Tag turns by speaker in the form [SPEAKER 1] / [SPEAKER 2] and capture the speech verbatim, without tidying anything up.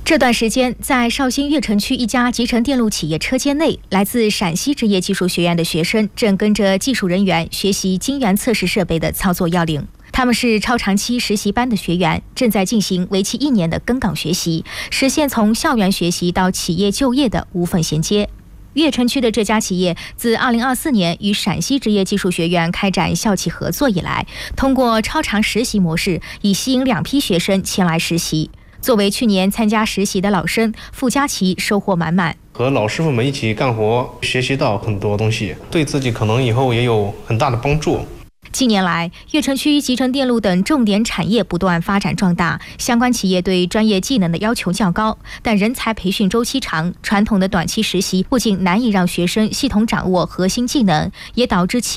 [SPEAKER 1] 这段时间，在绍兴越城区一家集成电路企业车间内，来自陕西职业技术学院的学生正跟着技术人员学习晶圆测试设备的操作要领。他们是超长期实习班的学员，正在进行为期一年的跟岗学习，实现从校园学习到企业就业的无缝衔接。越城区的这家企业自二零二四年与陕西职业技术学院开展校企合作以来，通过超长实习模式，已吸引两批学生前来实习。作为去年参加实习的老生，傅佳琪收获满满。
[SPEAKER 2] 和老师傅们一起干活，学习到很多东西，对自己可能以后也有很大的帮助。
[SPEAKER 1] 近年来，越城区集成电路等重点产业不断发展壮大，相关企业对专业技能的要求较高，但人才培训周期长，传统的短期实习不仅难以让学生系统掌握核心技能，也导致企